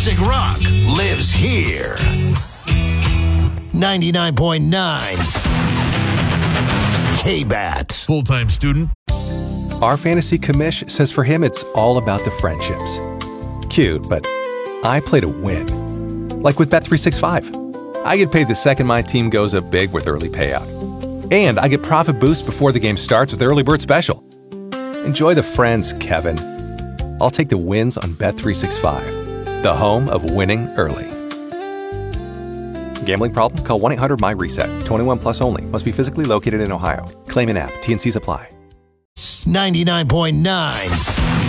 classic rock lives here. 99.9 K-Bat. Full-time student. Our fantasy commish says for him it's all about the friendships. Cute, but I play to win. Like with Bet365. I get paid the second my team goes up big with early payout. And I get profit boost before the game starts with Early Bird Special. Enjoy the friends, Kevin. I'll take the wins on Bet365, the home of winning early. Gambling problem? Call 1-800-MY-RESET. 21 plus only. Must be physically located in Ohio. Claim in app. T&Cs apply. 99.9